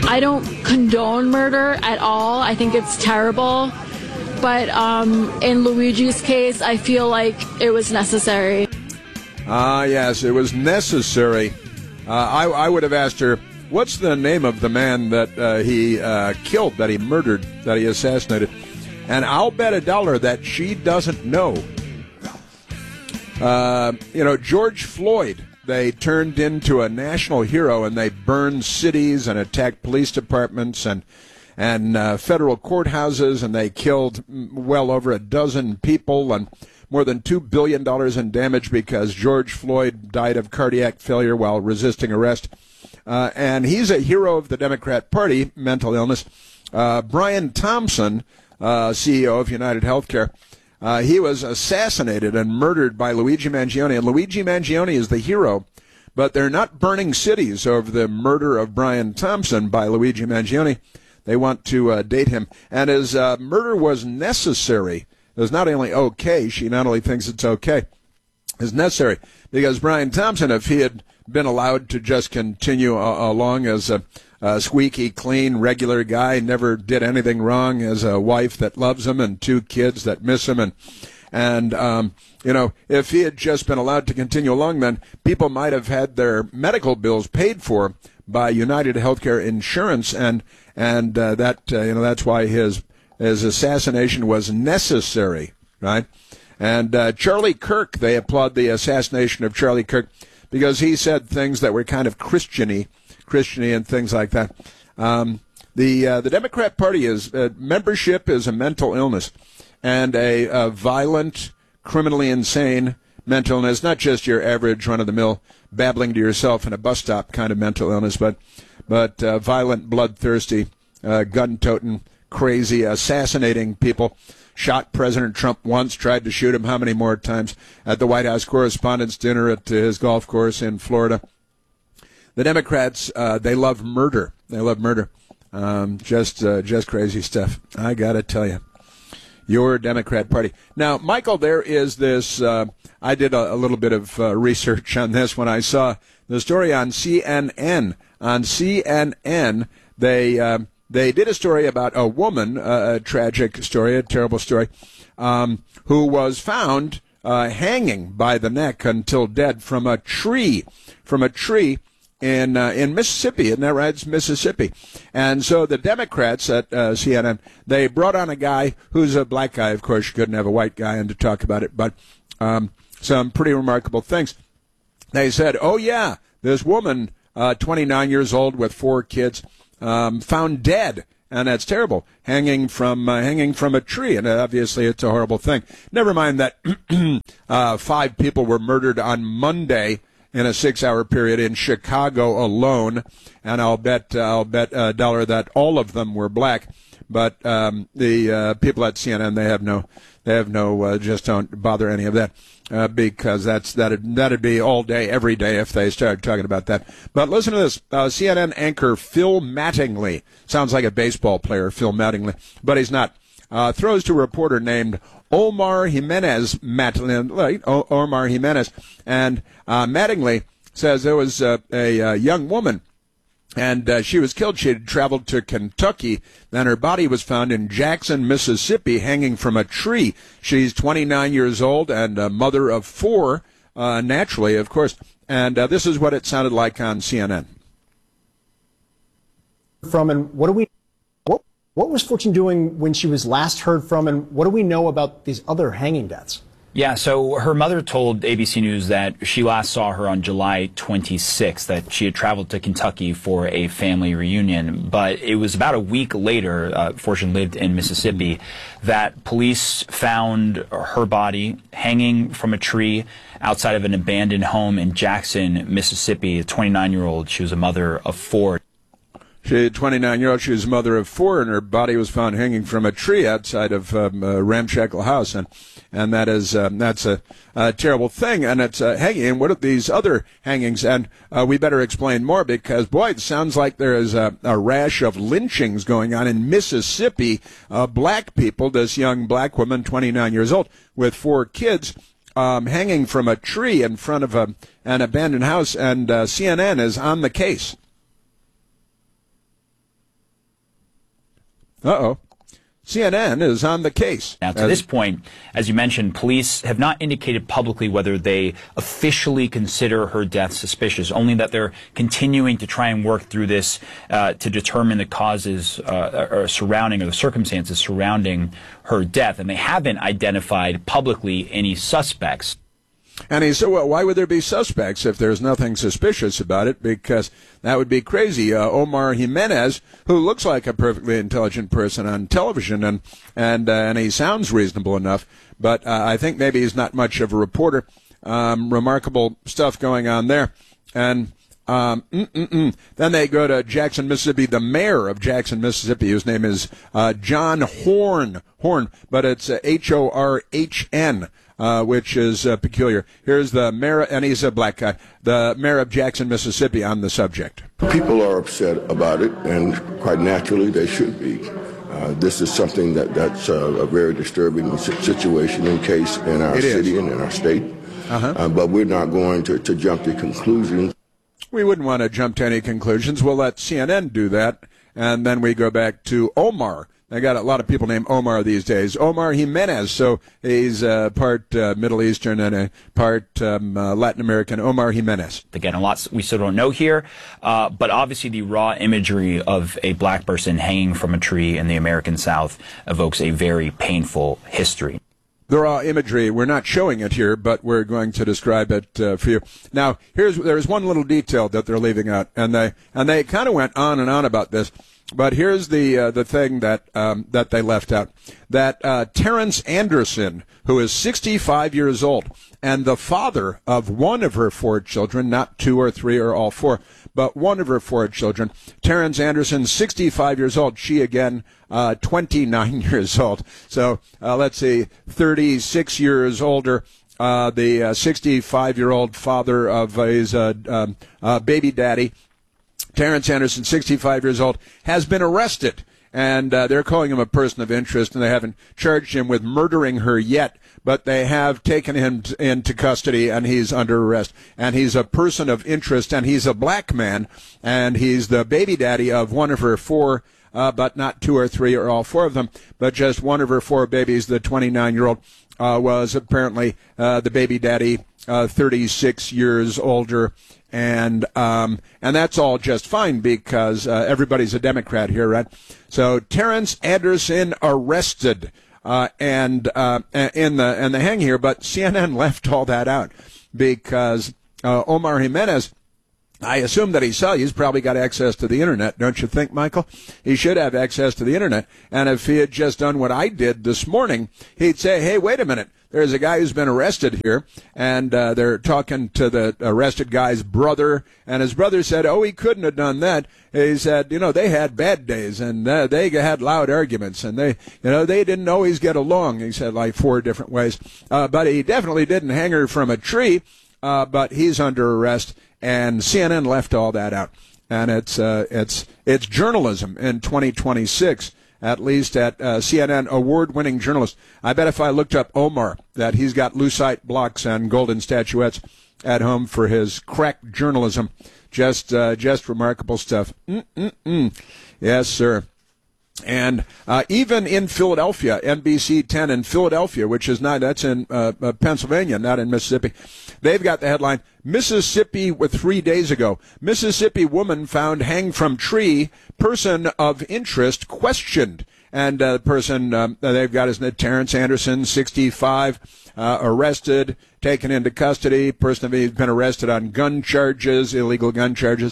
I don't condone murder at all. I think it's terrible. But in Luigi's case, I feel like it was necessary. Yes, it was necessary. I would have asked her, what's the name of the man that he killed, that he murdered, that he assassinated? And I'll bet $1 that she doesn't know. George Floyd, they turned into a national hero, and they burned cities and attacked police departments and federal courthouses, and they killed well over a dozen people and more than $2 billion in damage because George Floyd died of cardiac failure while resisting arrest. And he's a hero of the Democrat Party, mental illness. Brian Thompson, CEO of United Healthcare, he was assassinated and murdered by Luigi Mangione. And Luigi Mangione is the hero, but they're not burning cities over the murder of Brian Thompson by Luigi Mangione. They want to date him. And his murder was necessary. It was not only okay, she not only thinks it's okay, it's necessary. Because Brian Thompson, if he had been allowed to just continue along as a squeaky, clean, regular guy, never did anything wrong, as a wife that loves him and 2 kids that miss him, and if he had just been allowed to continue along, then people might have had their medical bills paid for by United Healthcare Insurance, and that's why his assassination was necessary, right? And Charlie Kirk, they applaud the assassination of Charlie Kirk because he said things that were kind of Christian-y and things like that. The Democrat Party is membership is a mental illness, and a violent, criminally insane mental illness, not just your average run-of-the-mill babbling to yourself in a bus stop kind of mental illness, but violent, bloodthirsty, gun-toting, crazy, assassinating people. Shot President Trump once, tried to shoot him how many more times at the White House Correspondents' Dinner at his golf course in Florida. The Democrats, they love murder. They love murder. Just crazy stuff. I got to tell you. Your Democrat Party. Now, Michael, there is this, I did a little bit of research on this when I saw the story on CNN. On CNN, they did a story about a woman, a tragic story, a terrible story, who was found hanging by the neck until dead from a tree in Mississippi. Isn't that right? It's Mississippi. And so the Democrats at CNN, they brought on a guy who's a black guy. Of course, you couldn't have a white guy in to talk about it, but some pretty remarkable things. They said, oh, yeah, this woman, 29 years old with 4 kids, found dead, and that's terrible, hanging from a tree, and obviously it's a horrible thing. Never mind that 5 people were murdered on Monday in a 6-hour period in Chicago alone, and I'll bet $1 that all of them were black. But the people at CNN, they have no, just don't bother any of that. Because that'd be all day, every day if they started talking about that. But listen to this. CNN anchor Phil Mattingly, sounds like a baseball player, Phil Mattingly, but he's not, throws to a reporter named Omar Jimenez, Omar Jimenez. And Mattingly says there was a young woman, and she was killed. She had traveled to Kentucky. Then her body was found in Jackson, Mississippi, hanging from a tree. She's 29 years old and a mother of 4, naturally, of course. And this is what it sounded like on CNN. And what was Fortune doing when she was last heard from, and what do we know about these other hanging deaths? Yeah, so her mother told ABC News that she last saw her on July 26th, that she had traveled to Kentucky for a family reunion. But it was about a week later, Fortune lived in Mississippi, that police found her body hanging from a tree outside of an abandoned home in Jackson, Mississippi. A 29-year-old, she was a mother of 4. She, 29-year-old, she was a mother of 4, and her body was found hanging from a tree outside of a ramshackle house, and that is that's a terrible thing. And it's hanging. And what are these other hangings? And we better explain more because, boy, it sounds like there is a rash of lynchings going on in Mississippi. Black people, this young black woman, 29 years old, with 4 kids, hanging from a tree in front of an abandoned house, and CNN is on the case. Uh-oh. CNN is on the case. Now, to this point, as you mentioned, police have not indicated publicly whether they officially consider her death suspicious, only that they're continuing to try and work through this to determine the causes surrounding, or the circumstances surrounding her death. And they haven't identified publicly any suspects. And he said, well, why would there be suspects if there's nothing suspicious about it? Because that would be crazy. Omar Jimenez, who looks like a perfectly intelligent person on television, and he sounds reasonable enough, but I think maybe he's not much of a reporter. Remarkable stuff going on there. And then they go to Jackson, Mississippi. The mayor of Jackson, Mississippi, whose name is John Horn, but it's Horhn. Which is peculiar. Here's the mayor, and he's a black guy, the mayor of Jackson, Mississippi, on the subject. People are upset about it, and quite naturally they should be. This is something that's a very disturbing situation and case in our city and in our state. But we're not going to jump to conclusions. We wouldn't want to jump to any conclusions. We'll let CNN do that, and then we go back to Omar. They got a lot of people named Omar these days. Omar Jimenez, so he's part Middle Eastern and a part Latin American. Omar Jimenez. Again, a lot we still don't know here, but obviously the raw imagery of a black person hanging from a tree in the American South evokes a very painful history. The raw imagery, we're not showing it here, but we're going to describe it for you. Now, there's one little detail that they're leaving out, and they kind of went on and on about this. But here's the thing that they left out: that Terrence Anderson, who is 65 years old and the father of one of her 4 children, not 2 or 3 or all 4, but one of her 4 children, Terrence Anderson, 65 years old. She again, 29 years old. So let's see, 36 years older. The 65-year-old father of his baby daddy, Terrence Anderson, 65 years old, has been arrested, and they're calling him a person of interest, and they haven't charged him with murdering her yet, but they have taken him into custody, and he's under arrest. And he's a person of interest, and he's a black man, and he's the baby daddy of one of her 4, but not 2 or 3 or all 4 of them, but just one of her 4 babies. The 29-year-old was apparently the baby daddy, 36 years older. And that's all just fine because everybody's a Democrat here, right? So Terrence Anderson arrested in the hang here, but CNN left all that out because Omar Jimenez, I assume that he's probably got access to the internet, don't you think, Michael? He should have access to the internet. And if he had just done what I did this morning, he'd say, hey, wait a minute. There's a guy who's been arrested here, and they're talking to the arrested guy's brother, and his brother said, oh, he couldn't have done that. He said, they had bad days, and they had loud arguments, and they didn't always get along. He said like 4 different ways. But he definitely didn't hang her from a tree, but he's under arrest, and CNN left all that out. And it's journalism in 2026. At least at CNN, award-winning journalist. I bet if I looked up Omar, that he's got lucite blocks and golden statuettes at home for his crack journalism. Just remarkable stuff. Yes, sir. And even in Philadelphia, NBC 10 in Philadelphia, which is that's in Pennsylvania, not in Mississippi, they've got the headline, Mississippi with 3 days ago. Mississippi woman found hanged from tree, person of interest questioned. And the person they've got is Terrence Anderson, 65, arrested, taken into custody. Person has been arrested on gun charges, illegal gun charges.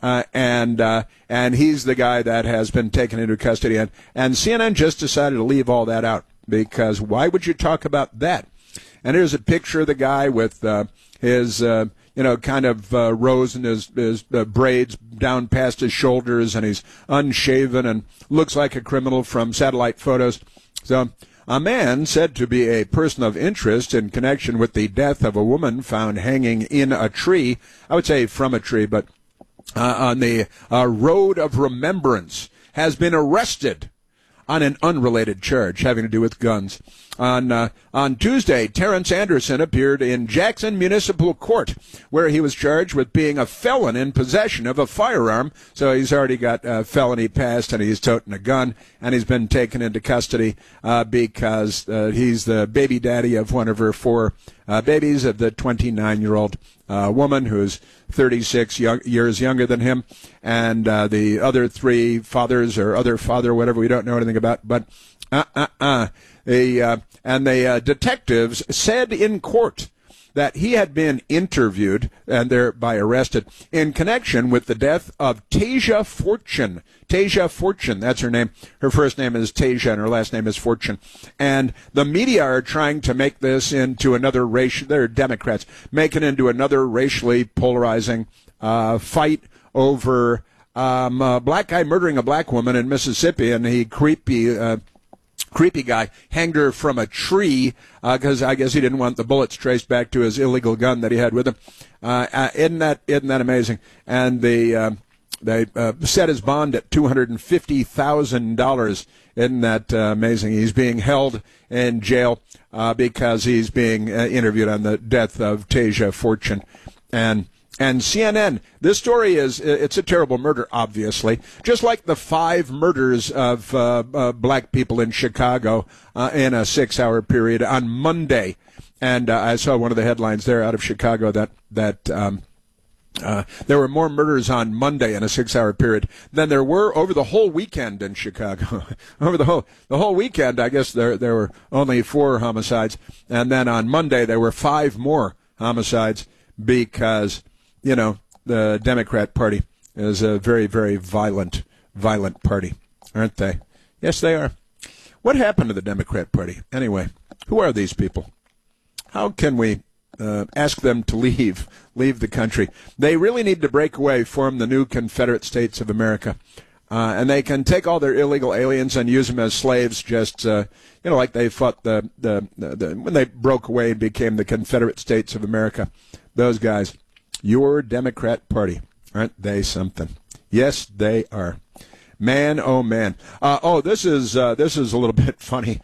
And he's the guy that has been taken into custody. And CNN just decided to leave all that out because why would you talk about that? And here's a picture of the guy with his kind of rose in his braids down past his shoulders, and he's unshaven and looks like a criminal from satellite photos. So a man said to be a person of interest in connection with the death of a woman found hanging in a tree. I would say from a tree, but on the Road of Remembrance, has been arrested on an unrelated charge having to do with guns. On Tuesday, Terrence Anderson appeared in Jackson Municipal Court, where he was charged with being a felon in possession of a firearm. So he's already got a felony passed, and he's toting a gun, and he's been taken into custody because he's the baby daddy of one of her 4 babies, of the 29-year-old woman who's 36 years younger than him, and the other 3 fathers or other father, whatever we don't know anything about. But the detectives said in court that he had been interviewed and thereby arrested in connection with the death of Tasia Fortune. Tasia Fortune, that's her name. Her first name is Tasia and her last name is Fortune. And the media are trying to make this into another they're Democrats, make it into another racially polarizing fight over a black guy murdering a black woman in Mississippi, and he creepy guy hanged her from a tree because I guess he didn't want the bullets traced back to his illegal gun that he had with him. Isn't that amazing? And they set his bond at $250,000. Isn't that amazing? He's being held in jail because he's being interviewed on the death of Tasia Fortune. And CNN, this story it's a terrible murder, obviously, just like the 5 murders of black people in Chicago in a 6-hour period on Monday. And I saw one of the headlines there out of Chicago that there were more murders on Monday in a 6-hour period than there were over the whole weekend in Chicago. Over the whole weekend, I guess there were only 4 homicides. And then on Monday, there were 5 more homicides because, you know, the Democrat Party is a very, very violent party, aren't they? Yes, they are. What happened to the Democrat Party? Anyway, who are these people? How can we ask them to leave the country? They really need to break away, form the new Confederate States of America. And they can take all their illegal aliens and use them as slaves, just, like they fought when they broke away and became the Confederate States of America. Those guys. Your Democrat Party, aren't they something? Yes, they are. Man, oh man. This is a little bit funny.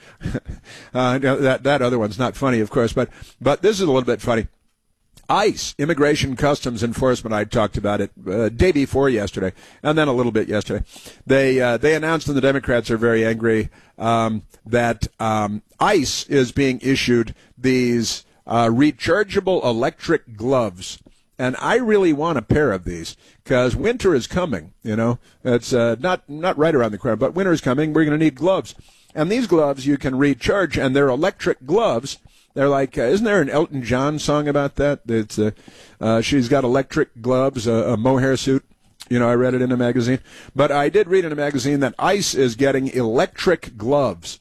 That other one's not funny, of course, but this is a little bit funny. ICE, Immigration Customs Enforcement, I talked about it day before yesterday, and then a little bit yesterday. They announced, and the Democrats are very angry, that ICE is being issued these rechargeable electric gloves. And I really want a pair of these because winter is coming, It's not right around the corner, but winter is coming. We're going to need gloves. And these gloves you can recharge, and they're electric gloves. They're like, isn't there an Elton John song about that? It's she's got electric gloves, a mohair suit. I read it in a magazine. But I did read in a magazine that ICE is getting electric gloves.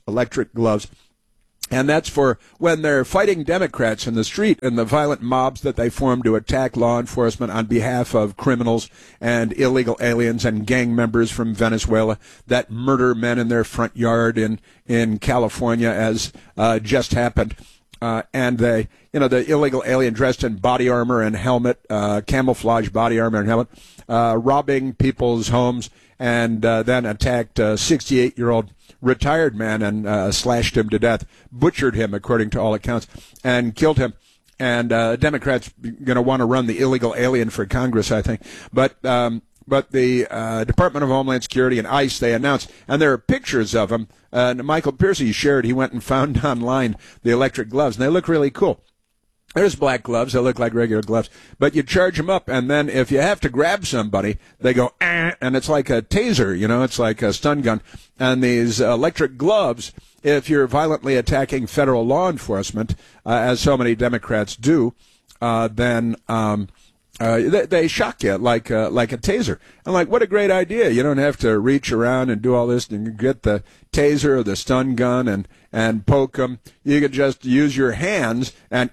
And that's for when they're fighting Democrats in the street and the violent mobs that they form to attack law enforcement on behalf of criminals and illegal aliens and gang members from Venezuela that murder men in their front yard in California, as just happened. And they, the illegal alien dressed in body armor and helmet, camouflage body armor and helmet, robbing people's homes, and then attacked a 68-year-old retired man and slashed him to death, butchered him according to all accounts, and killed him. And Democrats going to want to run the illegal alien for Congress, I think. But the Department of Homeland Security and ICE, they announced, and there are pictures of him. Michael Piercy shared, he went and found online the electric gloves, and they look really cool. There's black gloves. They look like regular gloves. But you charge them up, and then if you have to grab somebody, they go, and it's like a taser, It's like a stun gun. And these electric gloves, if you're violently attacking federal law enforcement, as so many Democrats do, then they shock you like a taser. I'm like, what a great idea. You don't have to reach around and do all this and get the taser or the stun gun and poke them. You could just use your hands and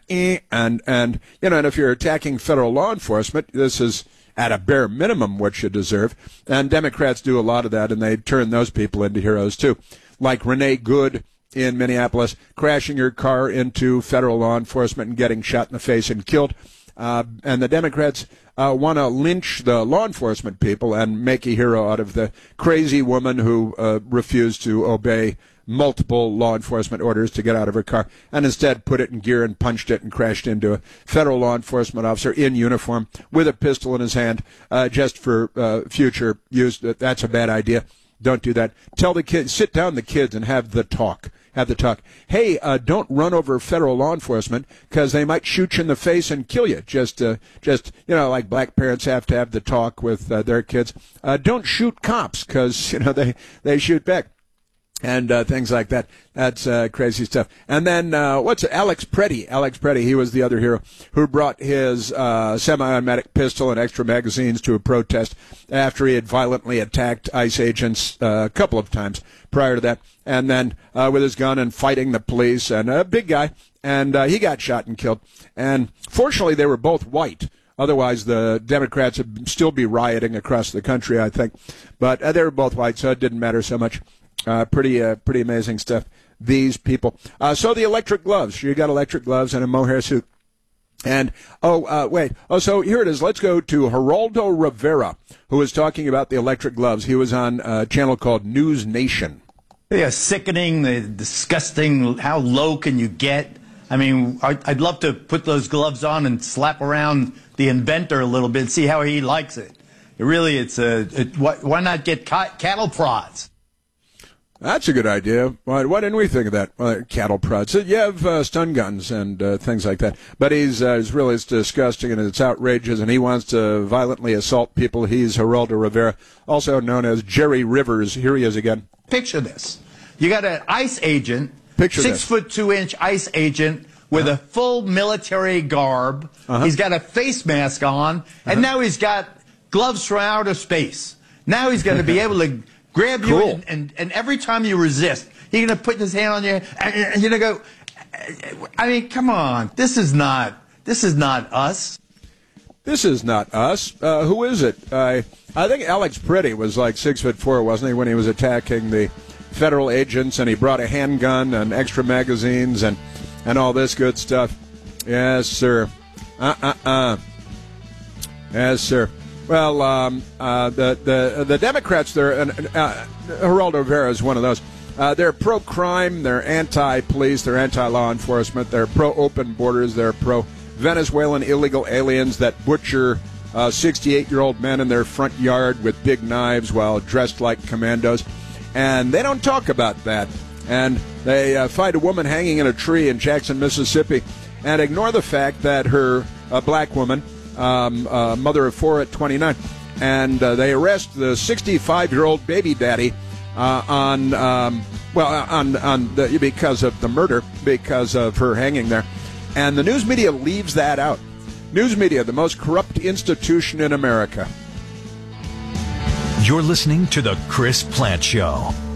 if you're attacking federal law enforcement, this is at a bare minimum what you deserve. And Democrats do a lot of that, and they turn those people into heroes too. Like Renee Good in Minneapolis, crashing her car into federal law enforcement and getting shot in the face and killed. And the Democrats want to lynch the law enforcement people and make a hero out of the crazy woman who refused to obey multiple law enforcement orders to get out of her car, and instead put it in gear and punched it and crashed into a federal law enforcement officer in uniform with a pistol in his hand, just for future use. That's a bad idea. Don't do that. Tell the kids, sit down the kids and have the talk. Hey, don't run over federal law enforcement because they might shoot you in the face and kill you. Just like black parents have to have the talk with their kids. Don't shoot cops because they shoot back. And things like that. That's crazy stuff. And then Alex Preddy? Alex Preddy, he was the other hero who brought his semi-automatic pistol and extra magazines to a protest after he had violently attacked ICE agents a couple of times prior to that. And then with his gun and fighting the police, and a big guy. And he got shot and killed. And fortunately, they were both white. Otherwise, the Democrats would still be rioting across the country, I think. But they were both white, so it didn't matter so much. Pretty amazing stuff, these people. So the electric gloves. You got electric gloves and a mohair suit. And, so here it is. Let's go to Geraldo Rivera, who was talking about the electric gloves. He was on a channel called News Nation. They are sickening, they're disgusting. How low can you get? I mean, I'd love to put those gloves on and slap around the inventor a little bit, see how he likes it. Why not get cattle prods? That's a good idea. Why didn't we think of that? Cattle prods. You have stun guns and things like that. But it's disgusting and it's outrageous, and he wants to violently assault people. He's Geraldo Rivera, also known as Jerry Rivers. Here he is again. Picture this. You got an ICE agent, Picture 6'2" ICE agent with a full military garb. He's got a face mask on, and now he's got gloves from outer space. Now he's going to be able to grab you, and every time you resist, he's going to put his hand on you, and you're going to go, I mean, come on. This is not us. This is not us. Who is it? I think Alex Preddy was like 6'4", wasn't he, when he was attacking the federal agents, and he brought a handgun and extra magazines and all this good stuff. Yes, sir. Yes, sir. Well, the Democrats, Geraldo Rivera is one of those. They're pro-crime, they're anti-police, they're anti-law enforcement, they're pro-open borders, they're pro-Venezuelan illegal aliens that butcher 68-year-old men in their front yard with big knives while dressed like commandos. And they don't talk about that. And they find a woman hanging in a tree in Jackson, Mississippi, and ignore the fact that a black woman, mother of 4 at 29, and they arrest the 65-year-old baby daddy because of the murder, because of her hanging there. And the news media leaves that out. News media, the most corrupt institution in America. You're listening to The Chris Plante Show.